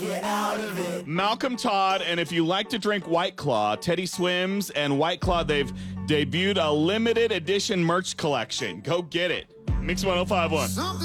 Malcolm Todd, and if you like to drink White Claw, Teddy Swims and White Claw, they've debuted a limited edition merch collection. Go get it. Mix 1051.